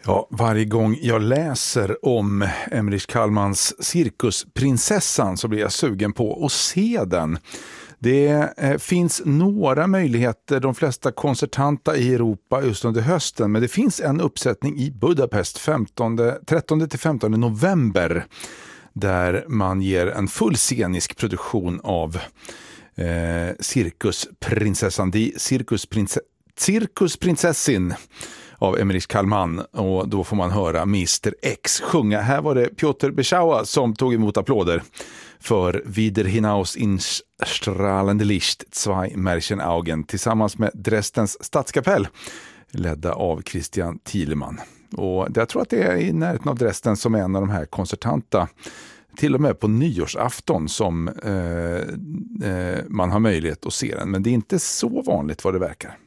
Ja, varje gång jag läser om Emmerich Kallmans Cirkusprinsessan så blir jag sugen på att se den. Det finns några möjligheter, de flesta konsertanta i Europa just under hösten, men det finns en uppsättning i Budapest 13-15 november där man ger en full scenisk produktion av Cirkusprinsessan, Cirkusprinsessin av Emmerich Kallman, och då får man höra Mr X sjunga. Här var det Piotr Beczała som tog emot applåder för Wieder hinaus in strahlende Licht, zwei Märchenaugen tillsammans med Dresdens stadskapell ledda av Christian Thielemann. Och jag tror att det är i närheten av Dresden som är en av de här konsertanta, till och med på nyårsafton, som man har möjlighet att se den. Men det är inte så vanligt vad det verkar.